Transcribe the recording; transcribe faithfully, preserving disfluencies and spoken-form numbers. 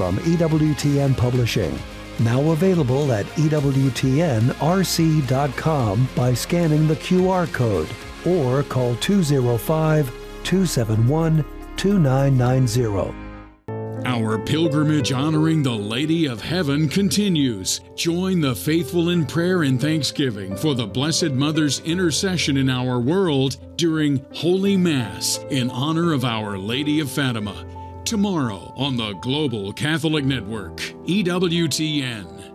from E W T N Publishing. Now available at E W T N R C dot com by scanning the Q R code or call two oh five, two seven one, two nine nine zero. Our pilgrimage honoring the Lady of Heaven continues. Join the faithful in prayer and thanksgiving for the Blessed Mother's intercession in our world during Holy Mass in honor of Our Lady of Fatima. Tomorrow on the Global Catholic Network, E W T N.